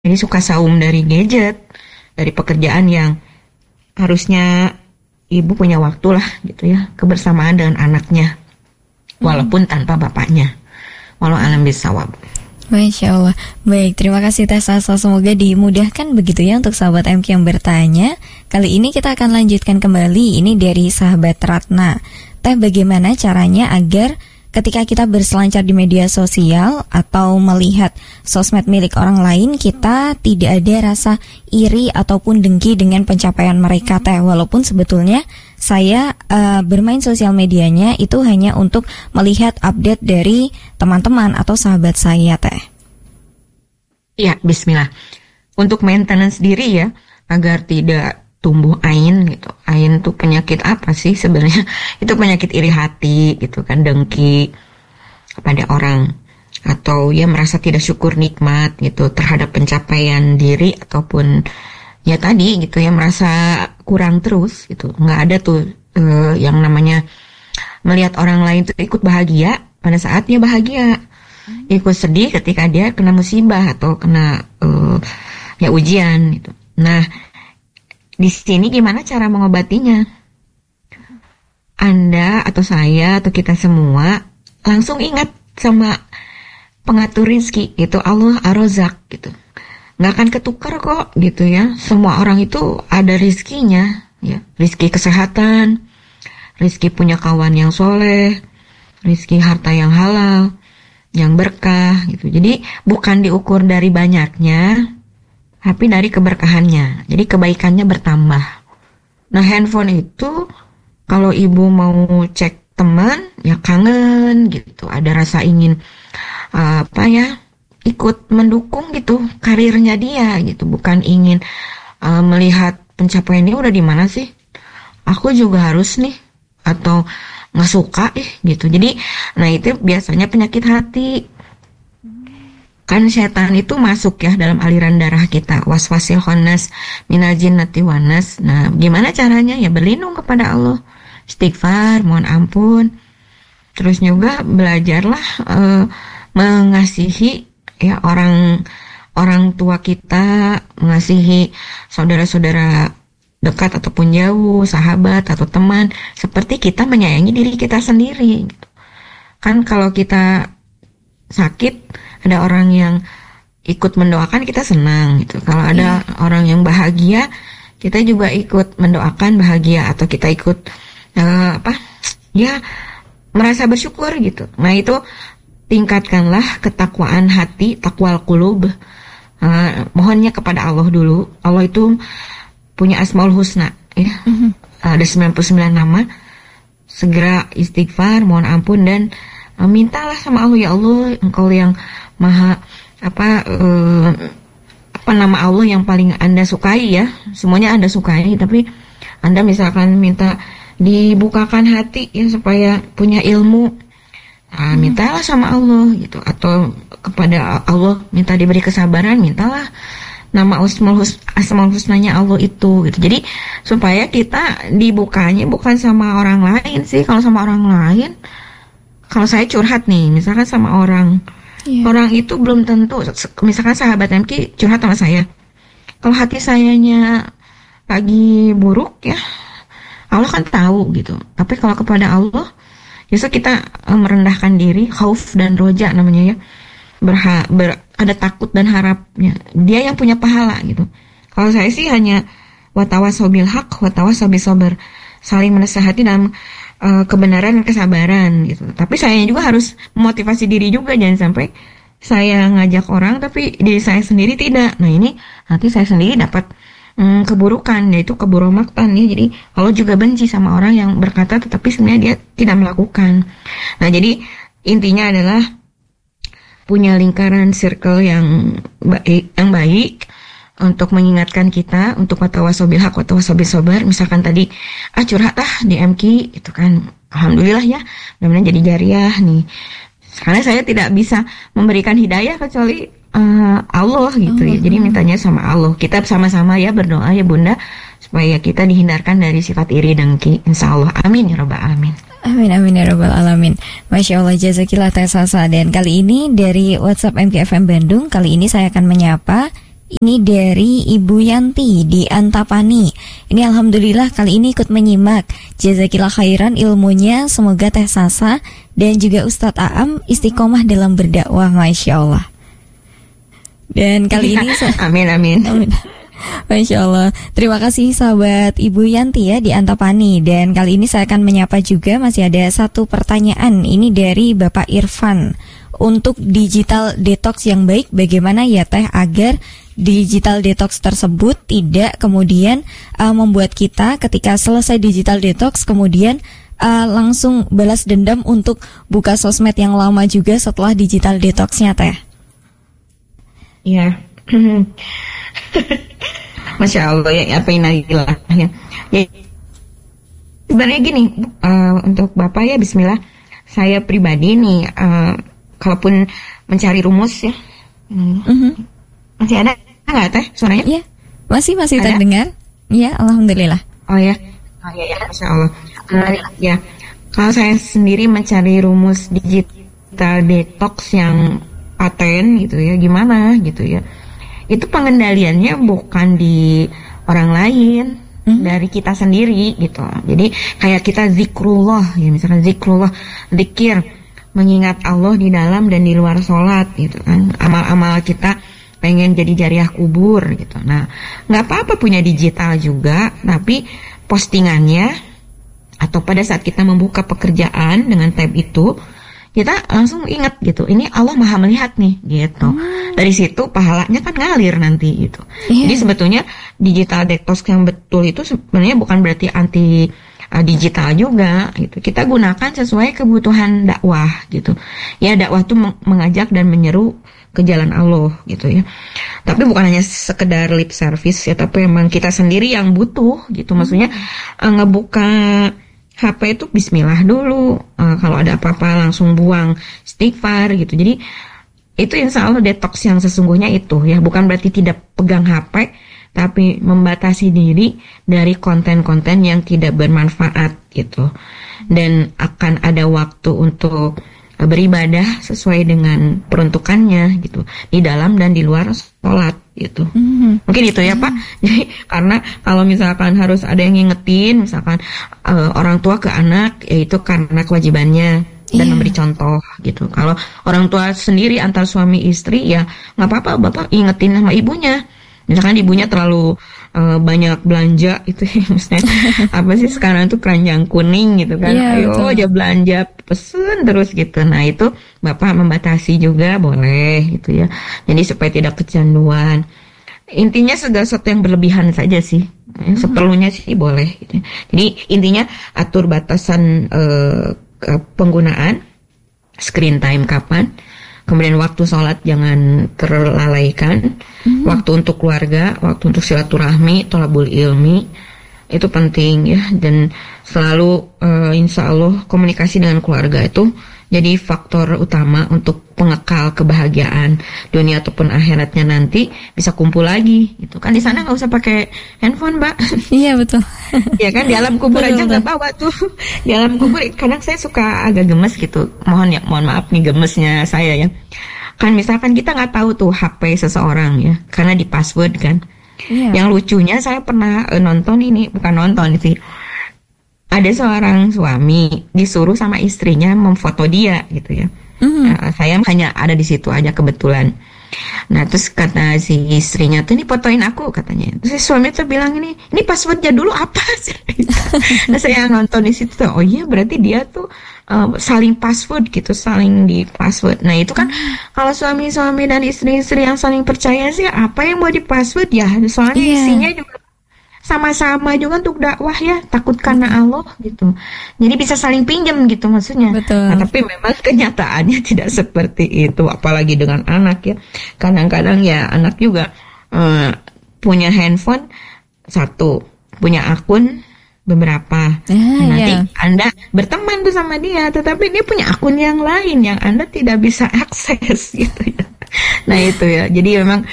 Jadi suka saum dari gadget, dari pekerjaan yang harusnya ibu punya waktu lah gitu ya, kebersamaan dengan anaknya, walaupun tanpa bapaknya. Walau alam bisawab. Masya Allah. Baik, terima kasih Teh Sasa. Semoga dimudahkan begitu ya untuk sahabat MQ yang bertanya. Kali ini kita akan lanjutkan kembali. Ini dari sahabat Ratna. Teh, bagaimana caranya agar ketika kita berselancar di media sosial atau melihat sosmed milik orang lain, kita tidak ada rasa iri ataupun dengki dengan pencapaian mereka, Teh? Walaupun sebetulnya saya bermain sosial medianya itu hanya untuk melihat update dari teman-teman atau sahabat saya, Teh. Ya, bismillah. Untuk maintenance diri ya, agar tidak tumbuh ain gitu. Ain tuh penyakit apa sih sebenarnya? Itu penyakit iri hati gitu kan, dengki kepada orang, atau ya merasa tidak syukur nikmat gitu terhadap pencapaian diri, ataupun ya tadi gitu ya merasa kurang terus gitu. Nggak ada tuh yang namanya melihat orang lain tuh ikut bahagia pada saat dia bahagia, ikut sedih ketika dia kena musibah atau kena ya ujian gitu. Nah, di sini gimana cara mengobatinya? Anda atau saya atau kita semua langsung ingat sama pengatur rizki, itu Allah Ar-Razzaq gitu. Nggak akan ketukar kok gitu ya. Semua orang itu ada rizkinya ya. Rizki kesehatan, rizki punya kawan yang soleh, rizki harta yang halal, yang berkah gitu. Jadi bukan diukur dari banyaknya, tapi dari keberkahannya. Jadi kebaikannya bertambah. Nah, handphone itu kalau ibu mau cek teman, ya kangen gitu. Ada rasa ingin ikut mendukung gitu karirnya dia gitu. Bukan ingin melihat pencapaiannya udah di mana sih. Aku juga harus nih, atau nggak suka gitu. Jadi, nah itu biasanya penyakit hati. Kan setan itu masuk ya dalam aliran darah kita. Waswasil khannas minal jinnati wanas. Nah, gimana caranya? Ya berlindung kepada Allah, istighfar, mohon ampun. Terus juga belajarlah mengasihi ya orang tua kita, mengasihi saudara-saudara dekat ataupun jauh, sahabat atau teman, seperti kita menyayangi diri kita sendiri. Kan kalau kita sakit, ada orang yang ikut mendoakan, kita senang gitu. Kalau ada orang yang bahagia, kita juga ikut mendoakan bahagia, atau kita ikut merasa bersyukur gitu. Nah, itu tingkatkanlah ketakwaan hati, takwal qulub. Mohonnya kepada Allah dulu. Allah itu punya Asmaul Husna ya. Ada 99 nama. Segera istighfar, mohon ampun, dan mintalah sama Allah, ya Allah, Engkau yang maha nama Allah yang paling Anda sukai ya. Semuanya Anda sukai, tapi Anda misalkan minta dibukakan hati ya supaya punya ilmu, mintalah sama Allah gitu. Atau kepada Allah minta diberi kesabaran, mintalah nama Asmaul Husnanya Allah itu gitu. Jadi supaya kita dibukanya bukan sama orang lain sih. Kalau sama orang lain, kalau saya curhat nih misalkan sama orang, orang itu belum tentu, misalkan sahabat MK curhat sama saya, kalau hati sayanya lagi buruk ya, Allah kan tahu gitu. Tapi kalau kepada Allah, justru kita merendahkan diri, khauf dan roja namanya ya, ada takut dan harapnya. Dia yang punya pahala gitu. Kalau saya sih hanya watawasau bil haq, watawasau bis sabr, saling menasehati dalam kebenaran dan kesabaran gitu. Tapi saya juga harus memotivasi diri juga, jangan sampai saya ngajak orang tapi diri saya sendiri tidak. Nah, ini nanti saya sendiri dapat keburukan, yaitu keburomaktan ya. Jadi Allah juga benci sama orang yang berkata tetapi sebenarnya dia tidak melakukan. Nah, jadi intinya adalah punya lingkaran circle yang baik untuk mengingatkan kita untuk watawasau bil haq, watawasau bis sabr. Misalkan tadi curhat di MQ itu kan, alhamdulillah ya, mudah-mudahan jadi jariah nih. Karena saya tidak bisa memberikan hidayah kecuali Allah gitu ya. Jadi mintanya sama Allah. Kita sama-sama ya berdoa ya Bunda, supaya kita dihindarkan dari sifat iri dengki, insyaallah. Amin ya rabbal alamin. Amin amin ya rabbal alamin. Masya Allah, jazakillah Teh Sasa. Dan kali ini dari WhatsApp MKFM Bandung, kali ini saya akan menyapa Ini dari Ibu Yanti di Antapani. Ini alhamdulillah kali ini ikut menyimak. Jazakillah khairan ilmunya. Semoga Teh Sasa dan juga Ustadz Aam istiqomah dalam berdakwah, Masya Allah. Dan kali ini amin. Masya Allah. Terima kasih sahabat Ibu Yanti ya di Antapani. Dan kali ini saya akan menyapa juga, masih ada satu pertanyaan. Ini dari Bapak Irfan. Untuk digital detox yang baik, bagaimana ya Teh agar digital detox tersebut tidak kemudian membuat kita ketika selesai digital detox kemudian langsung balas dendam untuk buka sosmed yang lama juga setelah digital detoxnya Teh? Ya. Masya Allah ya, apa inalillah ya. Sebenarnya gini, untuk Bapak ya Bismillah, saya pribadi nih kalaupun mencari rumus ya, masih ada nggak Teh suaranya? Iya, masih terdengar. Iya, alhamdulillah. Oh ya, Masya Allah. Ya, kalau saya sendiri mencari rumus digital detox yang paten gitu ya, gimana gitu ya? Itu pengendaliannya bukan di orang lain, dari kita sendiri gitu. Jadi kayak kita zikrullah ya, misalkan zikrullah, zikir, mengingat Allah di dalam dan di luar sholat gitu kan. Amal-amal kita pengen jadi jariah kubur gitu. Nah, nggak apa-apa punya digital juga, tapi postingannya atau pada saat kita membuka pekerjaan dengan tab itu, kita langsung ingat gitu, ini Allah Maha melihat nih gitu. Dari situ pahalanya kan ngalir nanti gitu. Jadi sebetulnya digital detox yang betul itu sebenarnya bukan berarti anti digital juga gitu. Kita gunakan sesuai kebutuhan dakwah gitu. Ya, dakwah itu mengajak dan menyeru ke jalan Allah gitu ya. Tapi bukan hanya sekedar lip service ya, tapi memang kita sendiri yang butuh gitu. Maksudnya ngebuka HP itu bismillah dulu. Kalau ada apa-apa langsung buang istighfar gitu. Jadi itu insya Allah detox yang sesungguhnya itu ya. Bukan berarti tidak pegang HP, tapi membatasi diri dari konten-konten yang tidak bermanfaat gitu. Dan akan ada waktu untuk beribadah sesuai dengan peruntukannya gitu, di dalam dan di luar sholat gitu. Mungkin itu ya Pak. Jadi karena kalau misalkan harus ada yang ngingetin, misalkan orang tua ke anak, yaitu karena kewajibannya dan memberi contoh gitu. Kalau orang tua sendiri antar suami istri, ya nggak apa-apa bapak ingetin sama ibunya. Misalkan ibunya terlalu banyak belanja itu ya, misalnya apa sih sekarang tuh keranjang kuning gitu kan, ayo betul, aja belanja pesen terus gitu. Nah itu bapak membatasi juga boleh gitu ya, jadi supaya tidak kecanduan. Intinya segala sesuatu yang berlebihan saja sih, seperlunya sih boleh gitu. Jadi intinya atur batasan penggunaan screen time kapan. Kemudian waktu sholat jangan terlalaikan, waktu untuk keluarga, waktu untuk silaturahmi, thalabul ilmi, itu penting ya. Dan selalu insya Allah komunikasi dengan keluarga itu jadi faktor utama untuk pengekal kebahagiaan dunia ataupun akhiratnya, nanti bisa kumpul lagi gitu kan. Di sana nggak usah pakai handphone Mbak. Iya betul. Ya kan di alam kubur betul, aja nggak bawa tuh. Di alam kubur kadang saya suka agak gemes gitu, mohon maaf nih gemesnya saya ya. Kan misalkan kita nggak tahu tuh HP seseorang ya, karena di password kan. Yang lucunya saya pernah nonton ini, bukan nonton sih, ada seorang suami disuruh sama istrinya memfoto dia gitu ya. Saya hanya ada di situ aja kebetulan. Nah terus kata si istrinya tuh, ini fotoin aku katanya. Terus si suami tuh bilang, ini passwordnya dulu apa sih? Nah saya nonton di situ tuh, oh iya berarti dia tuh saling password gitu, saling di password. Nah itu kan kalau suami-suami dan istri-istri yang saling percaya sih, apa yang mau di password ya, soalnya isinya juga sama-sama juga untuk dakwah ya, takut karena Allah gitu. Jadi bisa saling pinjam gitu maksudnya. Betul. Nah, tapi memang kenyataannya tidak seperti itu, apalagi dengan anak ya. Kadang-kadang ya anak juga punya handphone satu, punya akun beberapa. Nanti Anda berteman tuh sama dia, tetapi dia punya akun yang lain yang Anda tidak bisa akses gitu ya. Nah itu ya, jadi memang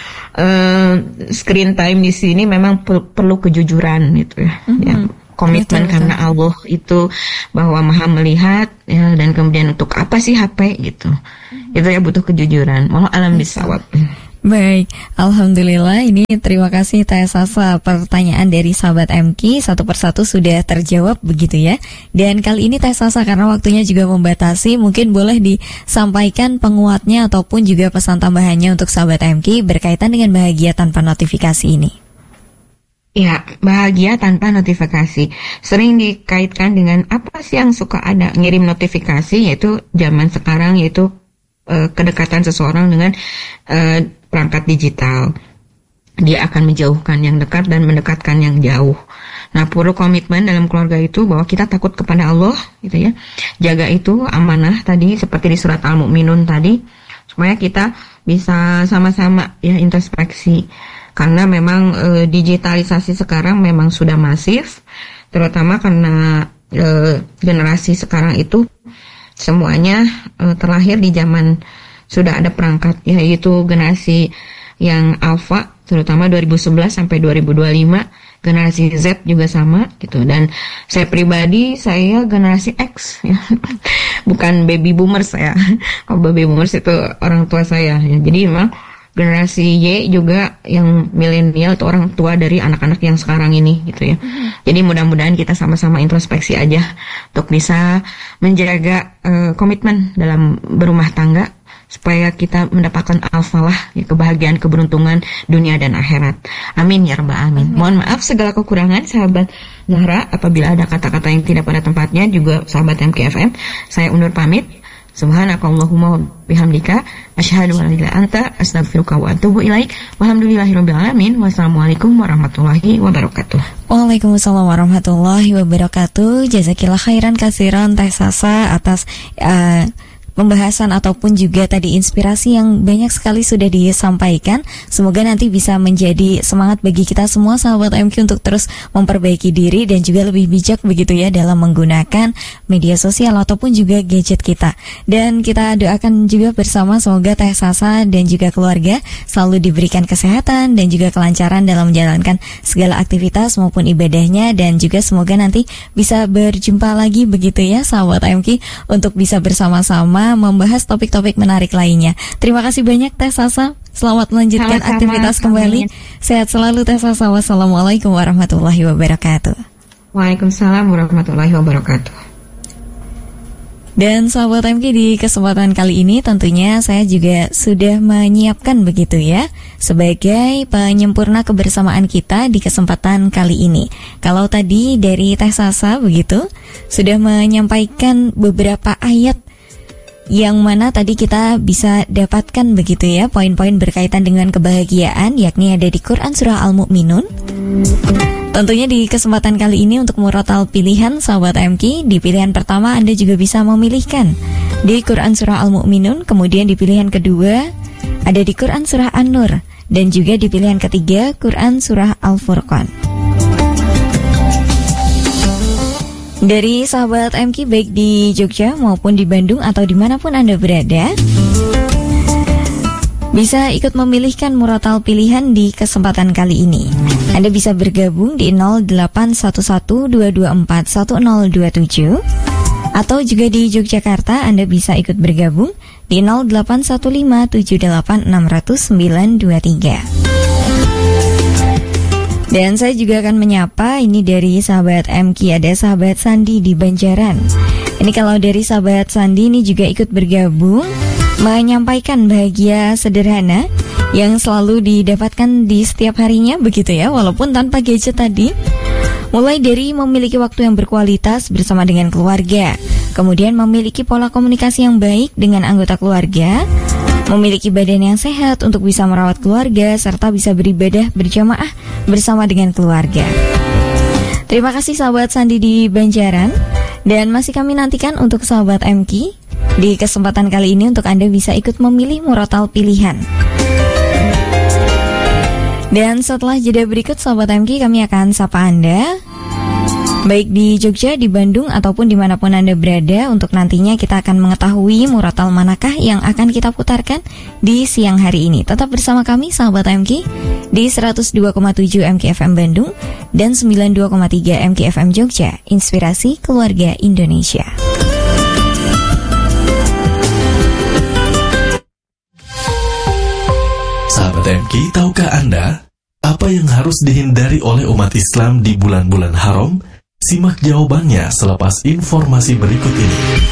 screen time di sini memang perlu kejujuran gitu ya. Ya, komitmen betul, karena Allah itu bahwa Maha melihat ya, dan kemudian untuk apa sih HP gitu. Itu ya butuh kejujuran. Mohon alam bisawab. Baik, Alhamdulillah ini terima kasih Teh Sasa. Pertanyaan dari sahabat MK satu persatu sudah terjawab begitu ya. Dan kali ini Teh Sasa karena waktunya juga membatasi, mungkin boleh disampaikan penguatnya ataupun juga pesan tambahannya untuk sahabat MK berkaitan dengan bahagia tanpa notifikasi ini. Ya, bahagia tanpa notifikasi sering dikaitkan dengan apa sih yang suka ada ngirim notifikasi, yaitu zaman sekarang, yaitu kedekatan seseorang dengan perangkat digital. Dia akan menjauhkan yang dekat dan mendekatkan yang jauh. Nah, perlu komitmen dalam keluarga itu bahwa kita takut kepada Allah, gitu ya. Jaga itu amanah tadi seperti di surat Al-Mu'minun tadi, supaya kita bisa sama-sama ya introspeksi. Karena memang digitalisasi sekarang memang sudah masif, terutama karena generasi sekarang itu semuanya terlahir di zaman sudah ada perangkat, yaitu generasi yang alpha, terutama 2011 sampai 2025, generasi Z juga sama gitu. Dan saya pribadi, saya generasi X ya. Bukan baby boomers saya. Kalau baby boomers itu orang tua saya ya. Jadi memang generasi Y juga yang milenial itu orang tua dari anak-anak yang sekarang ini gitu ya. Jadi mudah-mudahan kita sama-sama introspeksi aja untuk bisa menjaga komitmen dalam berumah tangga supaya kita mendapatkan al-falah ya, kebahagiaan, keberuntungan dunia dan akhirat. Amin ya rabbal alamin. Mohon maaf segala kekurangan sahabat Zahra, apabila ada kata-kata yang tidak pada tempatnya, juga sahabat MKFM, saya undur pamit. Subhanakallahumma bihamdika asyhadu an la ilaha illa anta astaghfiruka wa atubu ilaik. Walhamdulillahirabbil alamin. Wassalamualaikum warahmatullahi wabarakatuh. Waalaikumsalam warahmatullahi wabarakatuh. Jazakillah khairan katsiran Teh Sasa atas pembahasan ataupun juga tadi inspirasi yang banyak sekali sudah disampaikan. Semoga nanti bisa menjadi semangat bagi kita semua sahabat MQ untuk terus memperbaiki diri dan juga lebih bijak begitu ya dalam menggunakan media sosial ataupun juga gadget kita. Dan kita doakan juga bersama semoga Teh Sasa dan juga keluarga selalu diberikan kesehatan dan juga kelancaran dalam menjalankan segala aktivitas maupun ibadahnya, dan juga semoga nanti bisa berjumpa lagi begitu ya sahabat MQ untuk bisa bersama-sama membahas topik-topik menarik lainnya. Terima kasih banyak Teh Sasa. Selamat melanjutkan aktivitas kembali. Sehat selalu Teh Sasa. Wassalamualaikum warahmatullahi wabarakatuh. Waalaikumsalam warahmatullahi wabarakatuh. Dan sahabat MK, di kesempatan kali ini tentunya saya juga sudah menyiapkan begitu ya sebagai penyempurna kebersamaan kita di kesempatan kali ini. Kalau tadi dari Teh Sasa begitu sudah menyampaikan beberapa ayat yang mana tadi kita bisa dapatkan begitu ya poin-poin berkaitan dengan kebahagiaan, yakni ada di Quran Surah Al-Mu'minun. Tentunya di kesempatan kali ini untuk murotal pilihan sahabat MK, di pilihan pertama Anda juga bisa memilihkan di Quran Surah Al-Mu'minun, kemudian di pilihan kedua ada di Quran Surah An-Nur, dan juga di pilihan ketiga Quran Surah Al-Furqan. Dari sahabat MK baik di Jogja maupun di Bandung atau dimanapun Anda berada, bisa ikut memilihkan murotal pilihan di kesempatan kali ini. Anda bisa bergabung di 081122411027, atau juga di Yogyakarta Anda bisa ikut bergabung di 081578600923. Dan saya juga akan menyapa ini dari sahabat MK, ada sahabat Sandi di Banjaran. Ini kalau dari sahabat Sandi ini juga ikut bergabung menyampaikan bahagia sederhana yang selalu didapatkan di setiap harinya begitu ya, walaupun tanpa gadget tadi. Mulai dari memiliki waktu yang berkualitas bersama dengan keluarga, kemudian memiliki pola komunikasi yang baik dengan anggota keluarga, memiliki badan yang sehat untuk bisa merawat keluarga, serta bisa beribadah berjamaah bersama dengan keluarga. Terima kasih sahabat Sandi di Banjaran. Dan masih kami nantikan untuk sahabat MK di kesempatan kali ini untuk Anda bisa ikut memilih murotal pilihan. Dan setelah jeda berikut sahabat MK, kami akan sapa Anda baik di Jogja, di Bandung, ataupun dimanapun Anda berada, untuk nantinya kita akan mengetahui murotal manakah yang akan kita putarkan di siang hari ini. Tetap bersama kami sahabat MK di 102,7 MKFM Bandung dan 92,3 MKFM Jogja, Inspirasi Keluarga Indonesia. Sahabat MK, tahukah Anda apa yang harus dihindari oleh umat Islam di bulan-bulan haram? Simak jawabannya selepas informasi berikut ini.